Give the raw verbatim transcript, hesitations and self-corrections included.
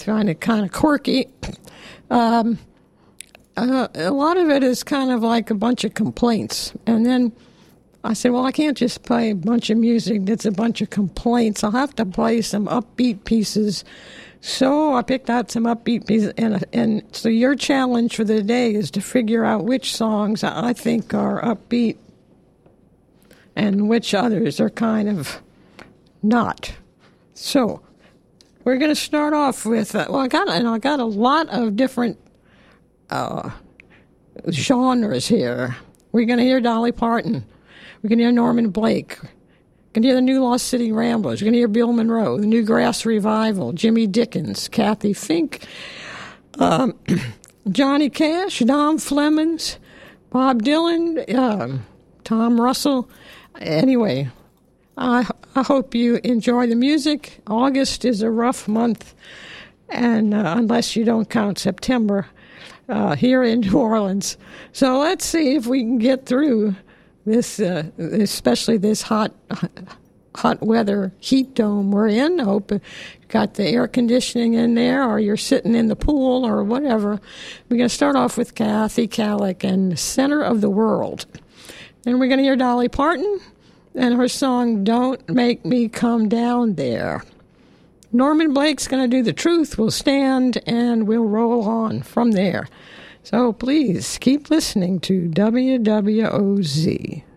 find it kind of quirky. Um, uh, a lot of it is kind of like a bunch of complaints. And then I said, well, I can't just play a bunch of music that's a bunch of complaints. I'll have to play some upbeat pieces. So I picked out some upbeat pieces. And, and so your challenge for the day is to figure out which songs I think are upbeat and which others are kind of not. So we're going to start off with, uh, well, I got, and I got a lot of different uh, genres here. We're going to hear Dolly Parton. We're going to hear Norman Blake. We're going to hear the New Lost City Ramblers. We're going to hear Bill Monroe, the New Grass Revival, Jimmy Dickens, Kathy Fink, um, Johnny Cash, Don Flemons, Bob Dylan, uh, Tom Russell. Anyway, I, I hope you enjoy the music. August is a rough month, and uh, unless you don't count September uh, here in New Orleans. So let's see if we can get through this, uh, especially this hot hot weather heat dome we're in. I hope you got the air conditioning in there, or you're sitting in the pool or whatever. We're going to start off with Kathy Kallick and Center of the World. Then we're going to hear Dolly Parton and her song, Don't Make Me Come Down There. Norman Blake's going to do The Truth Will Stand, and we'll roll on from there. So please keep listening to W W O Z.